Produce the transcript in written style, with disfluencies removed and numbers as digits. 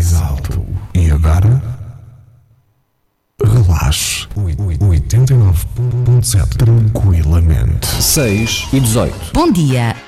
mais alto. E agora? Relaxe. 89.7 tranquilamente. 6 e 18. Bom dia.